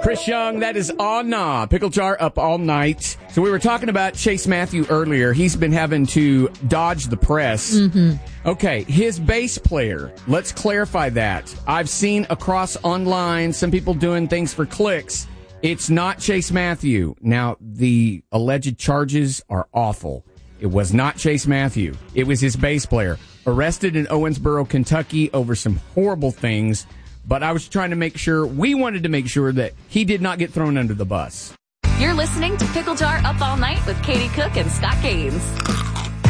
Chris Young, that is Aw Nah. Pickle Jar up all night. So we were talking about Chase Matthew earlier. He's been having to dodge the press. Okay, his bass player. Let's clarify that. I've seen across online some people doing things for clicks. It's not Chase Matthew. Now, the alleged charges are awful. It was not Chase Matthew. It was his bass player. Arrested in Owensboro, Kentucky over some horrible things. But I was trying to make sure, we wanted to make sure that he did not get thrown under the bus. You're listening to Pickle Jar Up All Night with Katie Cook and Scott Gaines.